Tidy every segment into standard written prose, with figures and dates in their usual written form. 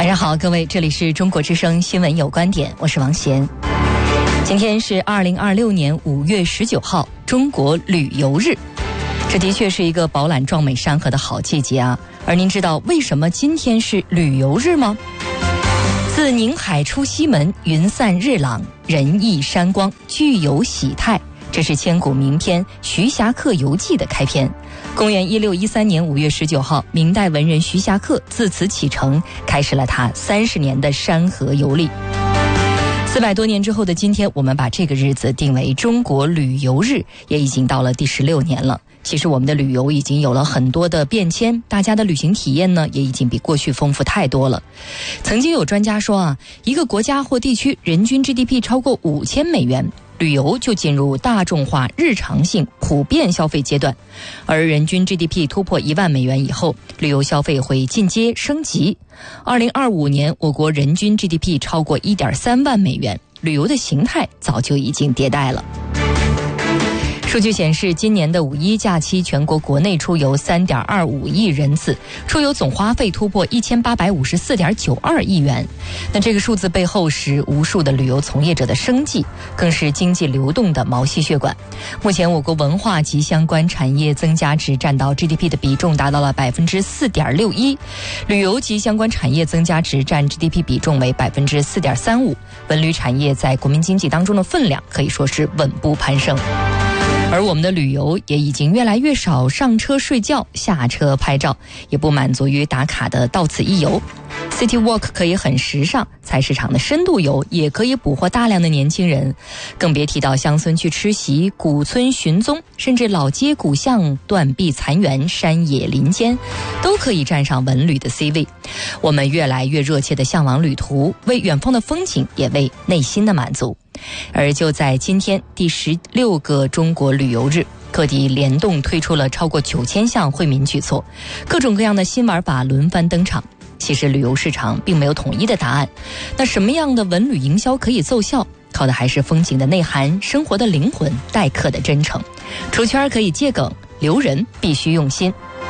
晚上好，各位，这里是中国之声新闻有观点，我是王贤。今天是2026年5月19号，中国旅游日。这的确是一个饱览壮美山河的好季节啊。而您知道为什么今天是旅游日吗？自宁海出西门，云散日朗，人意山光，具有喜态。这是千古名篇《徐霞客游记》的开篇。公元1613年5月19号，明代文人徐霞客自此启程，开始了他30年的山河游历。400多年之后的今天，我们把这个日子定为中国旅游日，也已经到了第16年了。其实我们的旅游已经有了很多的变迁，大家的旅行体验呢，也已经比过去丰富太多了。曾经有专家说啊，一个国家或地区人均 GDP 超过5000美元，旅游就进入大众化、日常性、普遍消费阶段，而人均 GDP 突破1万美元以后，旅游消费会进阶升级。2025年，我国人均 GDP 超过1.3万美元，旅游的形态早就已经迭代了。数据显示，今年的五一假期，全国国内出游3.25亿人次，出游总花费突破1854.92亿元。那这个数字背后是无数的旅游从业者的生计，更是经济流动的毛细血管。目前，我国文化及相关产业增加值占到 GDP 的比重达到了4.61%，旅游及相关产业增加值占 GDP 比重为4.35%，文旅产业在国民经济当中的分量可以说是稳步攀升。而我们的旅游也已经越来越少上车睡觉，下车拍照，也不满足于打卡的到此一游。City Walk 可以很时尚，菜市场的深度游也可以捕获大量的年轻人，更别提到乡村去吃席、古村寻踪，甚至老街古巷、断壁残垣、山野林间，都可以站上文旅的 C 位。我们越来越热切地向往旅途，为远方的风景，也为内心的满足。而就在今天，第16个中国旅游日，各地联动推出了超过9000项惠民举措，各种各样的新玩法轮番登场。其实旅游市场并没有统一的答案，那什么样的文旅营销可以奏效，靠的还是风景的内涵、生活的灵魂、待客的真诚。出圈可以借梗，留人必须用心。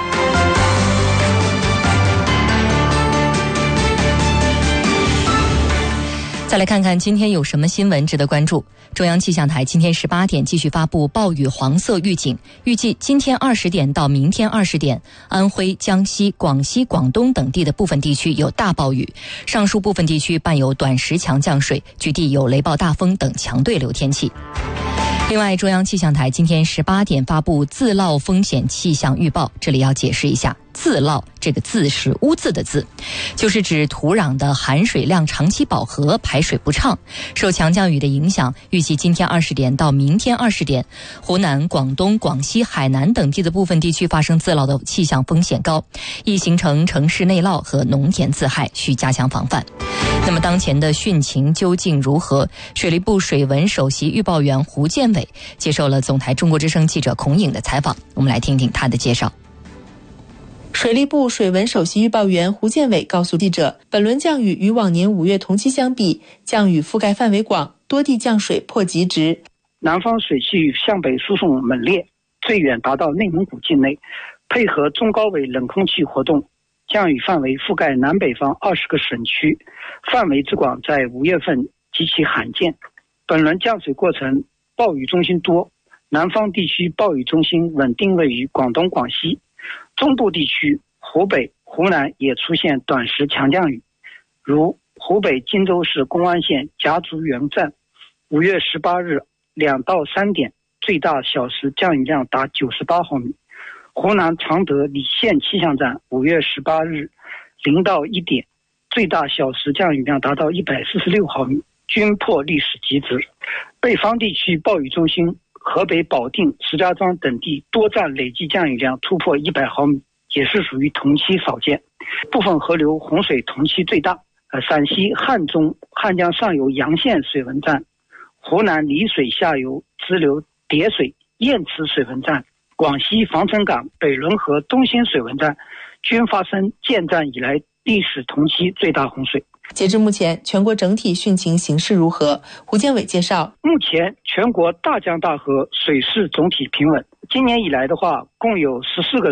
再来看看今天有什么新闻值得关注。中央气象台今天18点继续发布暴雨黄色预警，预计今天20点到明天20点，安徽、江西、广西、广东等地的部分地区有大暴雨，上述部分地区伴有短时强降水，局地有雷暴大风等强对流天气。另外，中央气象台今天18点发布自涝风险气象预报，这里要解释一下，自涝这个字是污渍的字，就是指土壤的含水量长期饱和，排水不畅。受强降雨的影响，预计今天20点到明天20点，湖南、广东、广西、海南等地的部分地区发生自涝的气象风险高，易形成城市内涝和农田自害，需加强防范。那么当前的汛情究竟如何？水利部水文首席预报员胡建伟接受了总台中国之声记者孔颖的采访，我们来听听他的介绍。 水利部水文首席预报员胡建伟告诉记者，本轮降雨与往年5月同期相比，降雨覆盖范围广，多地降水破极值。 南方水汽向北输送猛烈，最远达到内蒙古境内，配合中高纬冷空气活动，降雨范围覆盖南北方20个省区，范围之广在5月份极其罕见。本轮降水过程暴雨中心多，南方地区暴雨中心稳定位于广东、广西，中部地区湖北、湖南也出现短时强降雨，如湖北荆州市公安县夹竹园站5月18日2到3点最大小时降雨量达98毫米，湖南常德澧县气象站5月18日0到1点最大小时降雨量达到146毫米，均破历史极值。北方地区暴雨中心河北保定、石家庄等地多站累计降雨量突破100毫米，也是属于同期少见。部分河流洪水同期最大，陕西汉中、汉江上游洋县水文站，湖南澧水下游支流叠水、堰池水文站，广西防城港北仑河东兴水文站均发生建站以来历史同期最大洪水。 截至目前，全国整体汛情形势如何？胡建伟介绍， 目前全国大江大河水势总体平稳。今年以来的话，共有14个省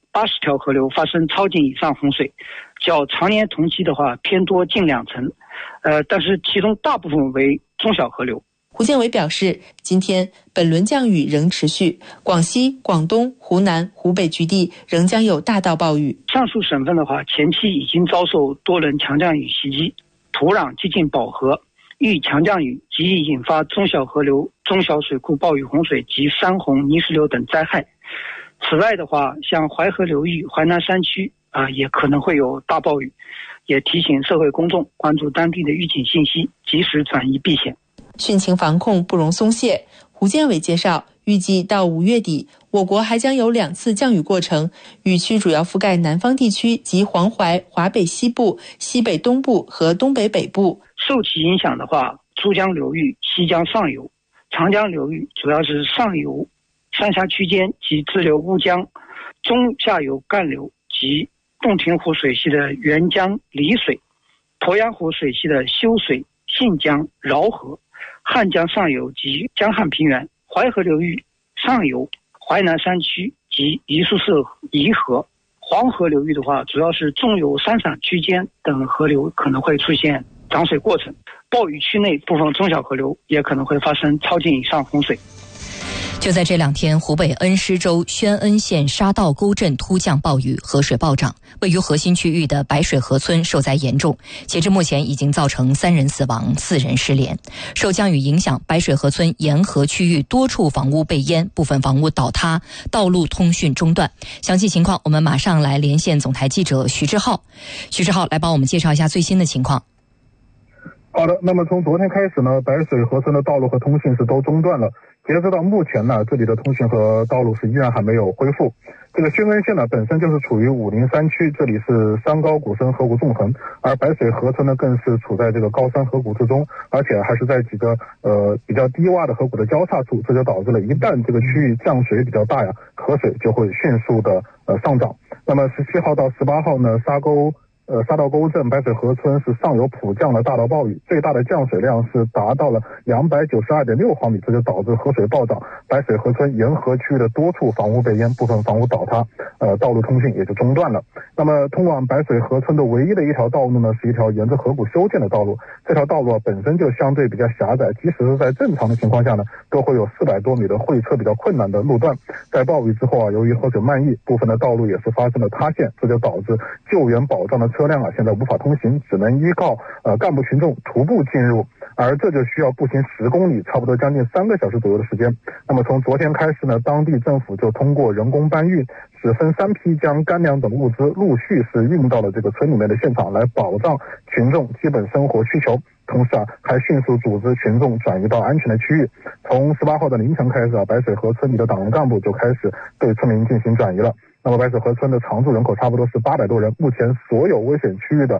80条河流发生超警以上洪水，较常年同期的话偏多近2成，但是其中大部分为中小河流。 胡建伟表示，今天本轮降雨仍持续，广西、广东、湖南、湖北局地仍将有大到暴雨。 上述省份的话，前期已经遭受多轮强降雨袭击，土壤接近饱和，遇强降雨极易引发中小河流、中小水库暴雨洪水及山洪、泥石流等灾害。此外的话，像淮河流域、淮南山区也可能会有大暴雨，也提醒社会公众关注当地的预警信息，及时转移避险。 汛情防控不容松懈。胡建伟介绍，预计到5月底，我国还将有2次降雨过程，雨区主要覆盖南方地区及黄淮、华北西部、西北东部和东北北部。 受其影响的话，珠江流域、西江上游、长江流域主要是上游三峡区间及支流乌江，中下游干流及洞庭湖水系的沅江、丽水，鄱阳湖水系的修水、信江、饶河，汉江上游及江汉平原，淮河流域上游淮南山区及宜苏市宜河。黄河流域的话，主要是中游三陕区间等河流可能会出现涨水过程，暴雨区内部分中小河流也可能会发生超警以上洪水。 就在这2天，湖北恩施州宣恩县沙道沟镇突降暴雨，河水暴涨，位于核心区域的白水河村受灾严重，截至目前已经造成3人死亡，4人失联。受降雨影响，白水河村沿河区域多处房屋被淹，部分房屋倒塌，道路通讯中断。详细情况我们马上来连线总台记者徐志浩。徐志浩来帮我们介绍一下最新的情况。 好的，那么从昨天开始呢，白水河村的道路和通信是都中断了。截止到目前呢，这里的通信和道路是依然还没有恢复。这个宣恩县呢本身就是处于武陵山区，这里是山高谷深河谷纵横，而白水河村呢更是处在这个高山河谷之中，而且还是在几个比较低洼的河谷的交叉处，这就导致了一旦这个区域降水比较大呀，河水就会迅速的上涨。那么17号到18号呢，沙道沟镇白水河村是上游普降了大到暴雨，最大的降水量是达到了292.6毫米，这就导致河水暴涨，白水河村沿河区域的多处房屋被淹，部分房屋倒塌，道路通讯也就中断了。那么通往白水河村的唯一的一条道路呢，是一条沿着河谷修建的道路，这条道路本身就相对比较狭窄，即使是在正常的情况下呢，都会有400多米的会车比较困难的路段。在暴雨之后由于河水漫溢，部分的道路也是发生了塌陷，这就导致救援保障的车辆现在无法通行，只能依靠干部群众徒步进入，而这就需要步行10公里，差不多将近3个小时左右的时间。那么从昨天开始呢，当地政府就通过人工搬运，是分3批将干粮等物资陆续是运到了这个村里面的现场，来保障群众基本生活需求。同时还迅速组织群众转移到安全的区域。从18号的凌晨开始白水河村里的党员干部就开始对村民进行转移了。那么白水河村的常住人口差不多是800多人，目前所有危险区域的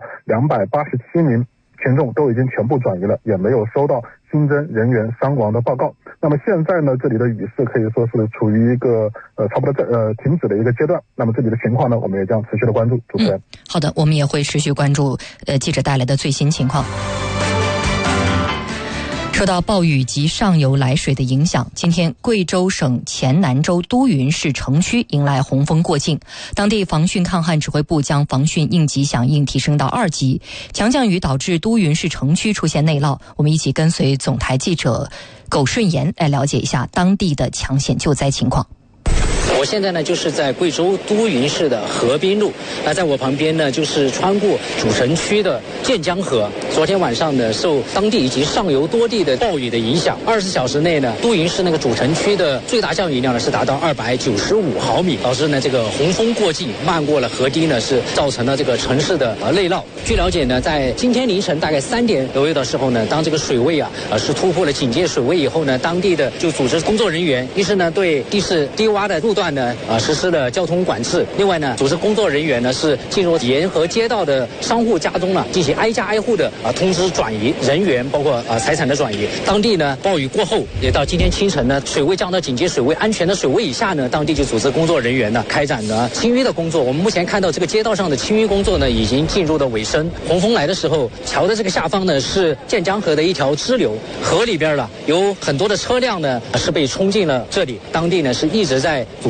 287名群众都已经全部转移了，也没有收到新增人员伤亡的报告。那么现在呢，这里的雨势可以说是处于一个差不多停止的一个阶段。那么这里的情况呢，我们也将持续的关注。主持人， 好的，我们也会持续关注记者带来的最新情况。受到暴雨及上游来水的影响，今天贵州省黔南州都匀市城区迎来洪峰过境，当地防汛抗旱指挥部将防汛应急响应提升到2级。强降雨导致都匀市城区出现内涝，我们一起跟随总台记者苟顺言来了解一下当地的抢险救灾情况。 我现在呢就是在贵州都匀市的河滨路，在我旁边呢就是穿过主城区的建江河。昨天晚上呢，受当地以及上游多地的暴雨的影响，24小时内呢，都匀市那个主城区的最大降雨量呢是达到295毫米，导致呢这个洪峰过境，漫过了河堤呢，是造成了这个城市的内涝。据了解呢，在今天凌晨大概3点左右的时候呢，当这个水位是突破了警戒水位以后呢，当地的就组织工作人员，一是呢对地势低洼的路段呢实施了交通管制，另外呢组织工作人员呢是进入沿河街道的商户家中进行挨家挨户的通知转移人员，包括财产的转移。当地呢暴雨过后，也到今天清晨呢，水位降到警戒水位安全的水位以下呢，当地就组织工作人员呢开展了清淤的工作。我们目前看到这个街道上的清淤工作呢已经进入了尾声。洪峰来的时候，桥的这个下方呢是建江河的一条支流，河里边有很多的车辆呢是被冲进了这里，当地呢是一直在组织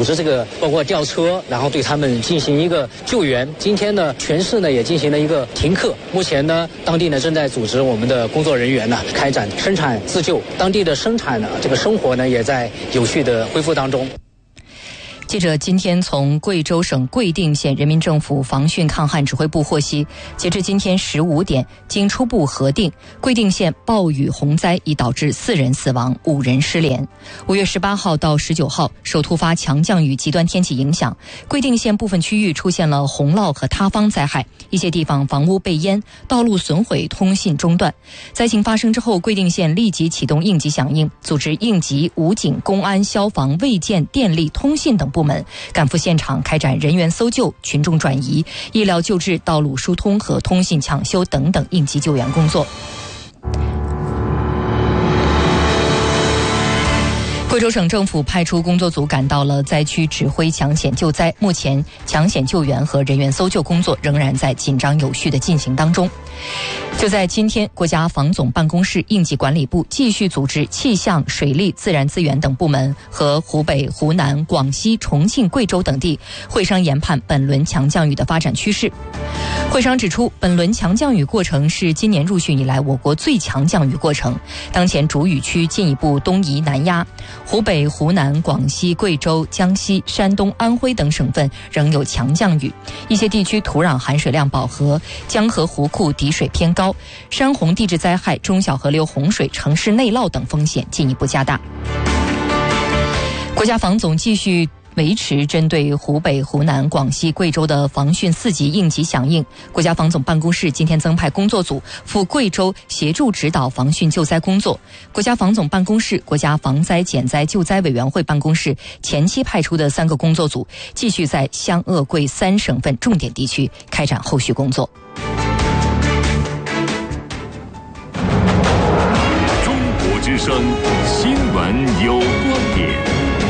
织这个包括吊车，然后对他们进行一个救援。今天呢，全市呢也进行了一个停课。目前呢，当地呢正在组织我们的工作人员呢开展生产自救，当地的生产呢这个生活呢也在有序的恢复当中。 记者今天从贵州省贵定县人民政府防汛抗旱指挥部获悉，截至今天15点，经初步核定，贵定县暴雨洪灾已导致4人死亡，5人失联。5月18号到19号，受突发强降雨极端天气影响，贵定县部分区域出现了洪涝和塌方灾害，一些地方房屋被淹，道路损毁，通信中断。灾情发生之后，贵定县立即启动应急响应，组织应急、武警、公安、消防、卫健、电力、通信等部门赶赴现场，开展人员搜救、群众转移、医疗救治、道路疏通和通信抢修等等应急救援工作。贵州省政府派出工作组赶到了灾区指挥抢险救灾，目前抢险救援和人员搜救工作仍然在紧张有序的进行当中。就在今天，国家防总办公室应急管理部继续组织气象、水利、自然资源等部门和湖北、湖南、广西、重庆、贵州等地会商研判本轮强降雨的发展趋势。会商指出，本轮强降雨过程是今年入汛以来我国最强降雨过程，当前主雨区进一步东移南压，湖北、湖南、广西、贵州、江西、山东、安徽等省份仍有强降雨，一些地区土壤含水量饱和，江河湖库底水偏高，山洪地质灾害、中小河流洪水、城市内涝等风险进一步加大。国家防总继续维持针对湖北、湖南、广西、贵州的防汛4级应急响应。国家防总办公室今天增派工作组赴贵州协助指导防汛救灾工作。国家防总办公室、国家防灾减灾救灾委员会办公室前期派出的3个工作组，继续在湘鄂贵3省份重点地区开展后续工作。 中国之声新闻有观点。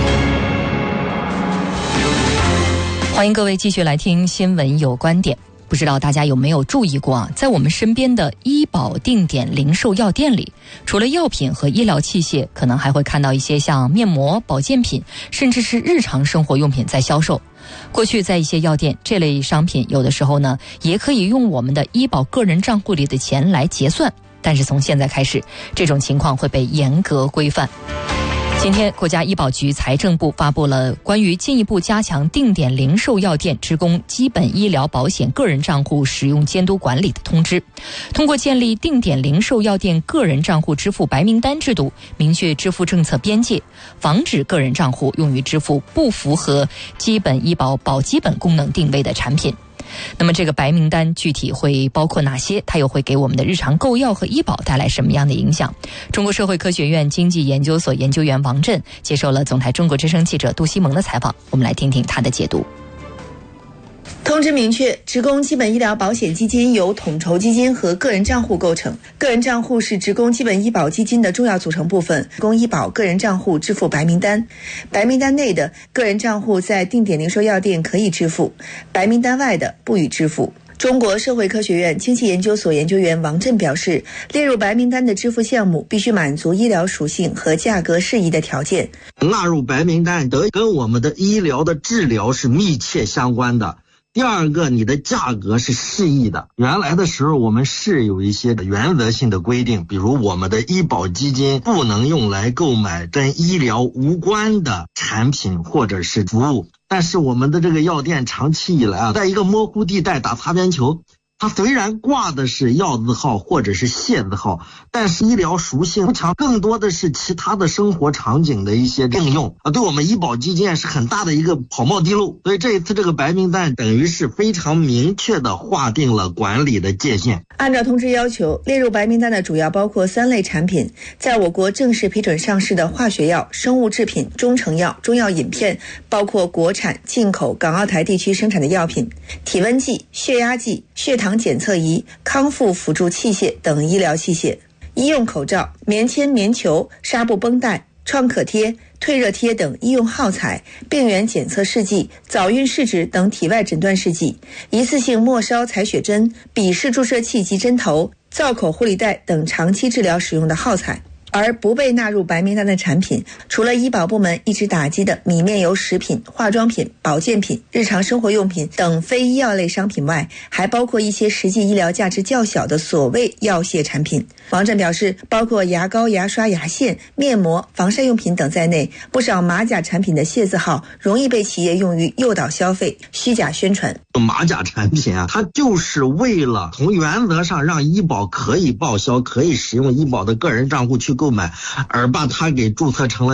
欢迎各位继续来听新闻有观点。不知道大家有没有注意过啊，在我们身边的医保定点零售药店里，除了药品和医疗器械，可能还会看到一些像面膜、保健品，甚至是日常生活用品在销售。过去在一些药店，这类商品有的时候呢，也可以用我们的医保个人账户里的钱来结算，但是从现在开始，这种情况会被严格规范。今天，国家医保局、财政部发布了关于进一步加强定点零售药店职工基本医疗保险个人账户使用监督管理的通知。通过建立定点零售药店个人账户支付白名单制度，明确支付政策边界，防止个人账户用于支付不符合基本医保保基本功能定位的产品。那么这个白名单具体会包括哪些？它又会给我们的日常购药和医保带来什么样的影响？中国社会科学院经济研究所研究员王震接受了总台中国之声记者杜西蒙的采访，我们来听听他的解读。 通知明确，职工基本医疗保险基金由统筹基金和个人账户构成，个人账户是职工基本医保基金的重要组成部分，供医保个人账户支付白名单。白名单内的个人账户在定点零售药店可以支付，白名单外的不予支付。中国社会科学院经济研究所研究员王震表示，列入白名单的支付项目必须满足医疗属性和价格适宜的条件。 纳入白名单得跟我们的医疗的治疗是密切相关的。第二个，你的价格是适宜的。原来的时候我们是有一些原则性的规定，比如我们的医保基金不能用来购买跟医疗无关的产品或者是服务。但是我们的这个药店长期以来在一个模糊地带打擦边球，它虽然挂的是药字号或者是械字号，但是医疗属性不强，更多的是其他的生活场景的一些应用对我们医保基金是很大的一个跑冒地路。所以这一次这个白名单等于是非常明确的划定了管理的界限。 按照通知要求，列入白名单的主要包括3类产品：在我国正式批准上市的化学药、生物制品、中成药、中药饮片，包括国产、进口、港澳台地区生产的药品；体温计、血压计、血糖检测仪、康复辅助器械等医疗器械；医用口罩、棉签、棉球、纱布绷带、创可贴、退热贴等医用耗材；病原检测试剂、早孕试纸等体外诊断试剂；一次性末梢采血针、笔式注射器及针头、造口护理带等长期治疗使用的耗材。 而不被纳入白名单的产品，除了医保部门一直打击的米面油食品、化妆品、保健品、日常生活用品等非医药类商品外，还包括一些实际医疗价值较小的所谓药械产品。王震表示，包括牙膏、牙刷、牙线、面膜、防晒用品等在内，不少马甲产品的械字号容易被企业用于诱导消费、虚假宣传。 马甲产品啊，它就是为了从原则上让医保可以报销、可以使用医保的个人账户去购买，而把它给注册成了